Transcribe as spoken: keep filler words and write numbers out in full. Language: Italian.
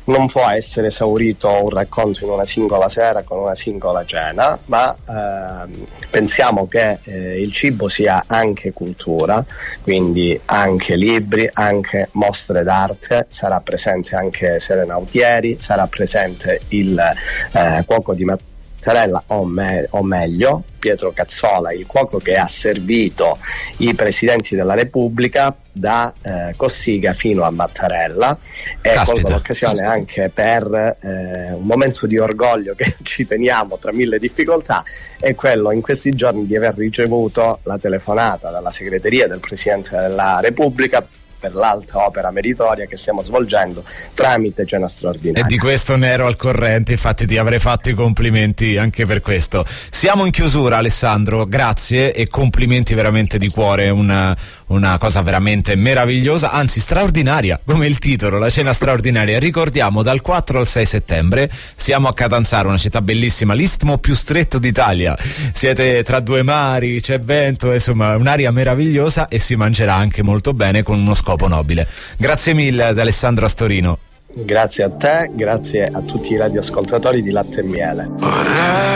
non può essere esaurito un racconto in una singola sera con una singola cena, ma ehm, pensiamo che eh, il cibo sia anche cultura, quindi anche libri, anche mostre d'arte, sarà presente anche Serena Autieri, sarà presente il eh, cuoco di Mattarella, o, me- o meglio Pietro Cazzola, il cuoco che ha servito i presidenti della Repubblica da eh, Cossiga fino a Mattarella, e colgo l'occasione anche per eh, un momento di orgoglio che ci teniamo tra mille difficoltà, è quello in questi giorni di aver ricevuto la telefonata dalla segreteria del Presidente della Repubblica per l'alta opera meritoria che stiamo svolgendo tramite cena straordinaria. E di questo ne ero al corrente, infatti ti avrei fatto i complimenti anche per questo. Siamo in chiusura, Alessandro, grazie e complimenti veramente di cuore, una, una cosa veramente meravigliosa, anzi straordinaria, come il titolo, la cena straordinaria. Ricordiamo, dal quattro al sei settembre siamo a Catanzaro, una città bellissima, l'istmo più stretto d'Italia, siete tra due mari, c'è vento, insomma un'aria meravigliosa, e si mangerà anche molto bene con uno scopo nobile. Grazie mille ad Alessandro Astorino. Grazie a te, grazie a tutti i radioascoltatori di Latte e Miele.